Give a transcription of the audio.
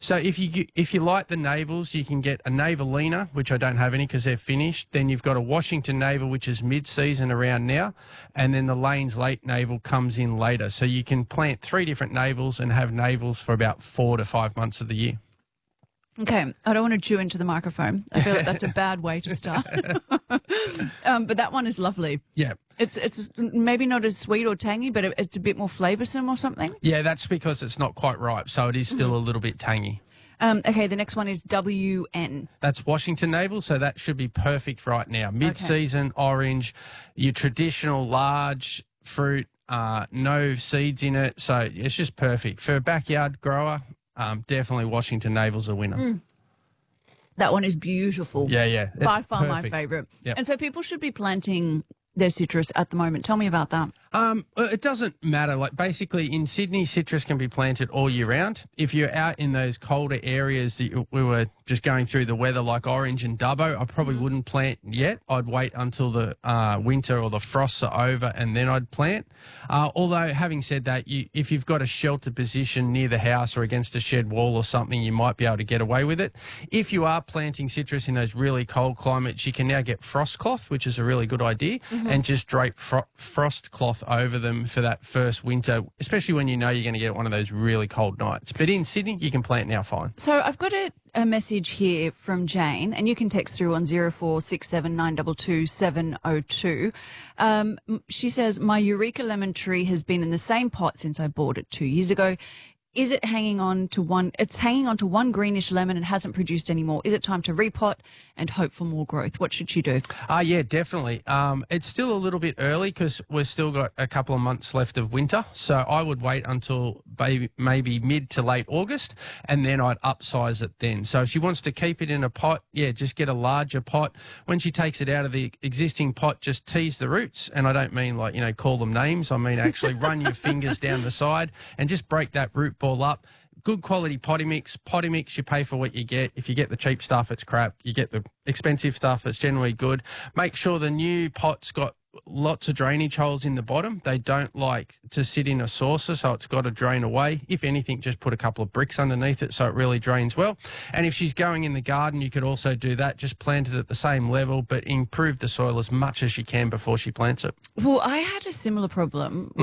So if you like the navels, you can get a Navelina, which I don't have any because they're finished. Then you've got a Washington navel, which is mid-season around now. And then the Lane's late navel comes in later. So you can plant 3 different navels and have navels for about 4 to 5 months of the year. Okay, I don't want to chew into the microphone. I feel like that's a bad way to start. But that one is lovely. Yeah. It's maybe not as sweet or tangy, but it's a bit more flavoursome or something. Yeah, that's because it's not quite ripe, so it is still a little bit tangy. Okay, the next one is WN. That's Washington navel, so that should be perfect right now. Mid-season, orange, your traditional large fruit, no seeds in it, so it's just perfect. For a backyard grower, definitely Washington navel's a winner. That one is beautiful. Yeah. By far my perfect. favourite. Yep. And so people should be planting their citrus at the moment. Tell me about that. It doesn't matter. Like basically in Sydney, citrus can be planted all year round. If you're out in those colder areas that we were just going through the weather like Orange and Dubbo, I probably wouldn't plant yet. I'd wait until the winter or the frosts are over and then I'd plant. Although having said that, if you've got a sheltered position near the house or against a shed wall or something, you might be able to get away with it. If you are planting citrus in those really cold climates, you can now get frost cloth, which is a really good idea, and just drape frost cloth over them for that first winter, especially when you know you're going to get one of those really cold nights. But in Sydney, you can plant now fine. So I've got a message here from Jane, and you can text through on 0467922702. She says, my Eureka lemon tree has been in the same pot since I bought it 2 years ago. Is it hanging on to one? It's hanging on to one greenish lemon and hasn't produced any more. Is it time to repot and hope for more growth? What should she do? Yeah, definitely. It's still a little bit early because we've still got a couple of months left of winter. So I would wait until maybe mid to late August and then I'd upsize it then. So if she wants to keep it in a pot, just get a larger pot. When she takes it out of the existing pot, just tease the roots. And I don't mean call them names. I mean actually run your fingers down the side and just break that root ball up. Good quality potting mix. Potting mix, you pay for what you get. If you get the cheap stuff, it's crap. You get the expensive stuff, it's generally good. Make sure the new pot's got lots of drainage holes in the bottom. They don't like to sit in a saucer, so it's got to drain away. If anything, just put a couple of bricks underneath it so it really drains well. And if she's going in the garden, you could also do that. Just plant it at the same level, but improve the soil as much as you can before she plants it. Well, I had a similar problem